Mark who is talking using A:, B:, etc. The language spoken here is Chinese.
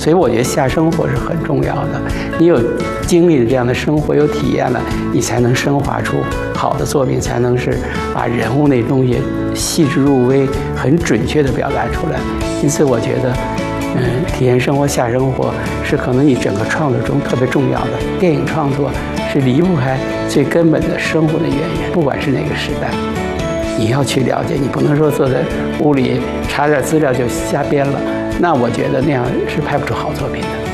A: 所以我觉得下生活是很重要的。你有经历了这样的生活，有体验了，你才能升华出好的作品，才能是把人物那东西细致入微、很准确地表达出来。因此，我觉得，体验生活、下生活是可能你整个创作中特别重要的。电影创作是离不开最根本的生活的渊源，不管是哪个时代，你要去了解，你不能说坐在屋里查点资料就瞎编了，那我觉得那样是拍不出好作品的。